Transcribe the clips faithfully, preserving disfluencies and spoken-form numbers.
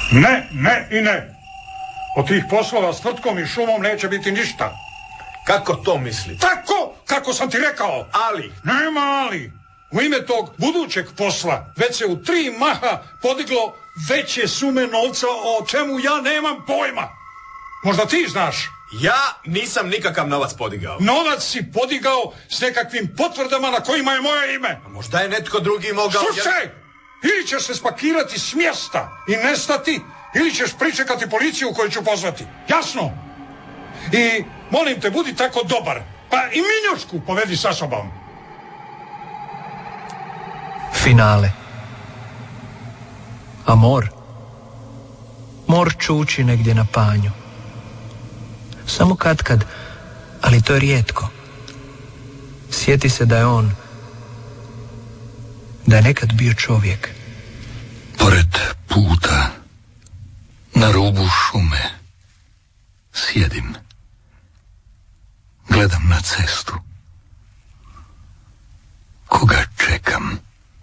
Ne, ne i ne. Od tih poslova s tvrtkom i šumom neće biti ništa. Kako to misli? Tako, kako sam ti rekao. Ali? Nema ali. U ime tog budućeg posla već se u tri maha podiglo veće sume novca o čemu ja nemam pojma. Možda ti znaš. Ja nisam nikakav novac podigao. Novac si podigao s nekakvim potvrdama na kojima je moje ime. A možda je netko drugi mogao... Slušaj! Ili ćeš se spakirati s mjesta i nestati, ili ćeš pričekati policiju koju ću pozvati. Jasno? I molim te, budi tako dobar. Pa i Minjušku povedi sa sobom. Finale. A mor? Mor čuči negdje na panju. Samo katkad, ali to je rijetko. Sjeti se da je on, da je nekad bio čovjek. Pored puta, na rubu šume, sjedim. Gledam na cestu. Koga čekam?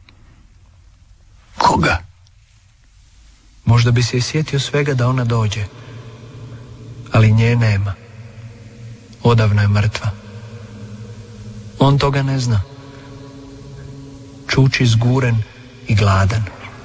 Koga? Možda bi se i sjetio svega da ona dođe. Ali nje nema. Odavno je mrtva. On toga ne zna. Čuči zguren i gladan.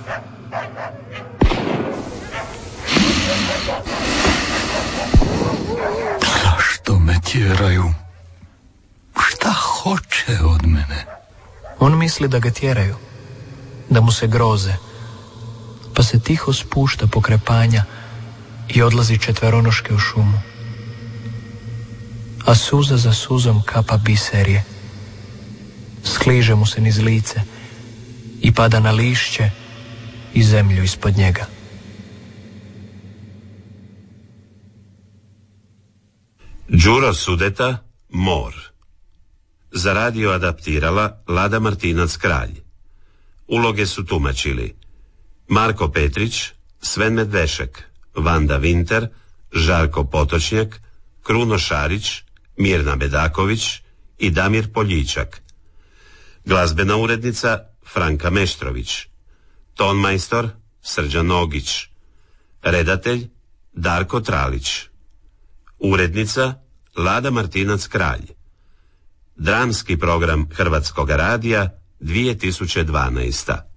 Zašto me tjeraju? Šta hoće od mene? On misli da ga tjeraju, da mu se groze, pa se tiho spušta pokraj panja i odlazi četveronoške u šumu. A suza za suzom kapa biserje. Skliže mu se niz lice i pada na lišće i zemlju ispod njega. Đuro Sudeta, Mor. Za radio adaptirala Lada Martinac-Kralj. Uloge su tumačili Marko Petrić, Sven Medvešek, Vanda Vinter, Žarko Potočnjak, Kruno Šarić, Mirna Bedaković i Damir Poljičak. Glazbena urednica Franka Meštrović. Tonmajstor Srđan Nogić. Redatelj Darko Tralić. Urednica Lada Martinac-Kralj. Dramski program Hrvatskog radija dvije tisuće dvanaesta.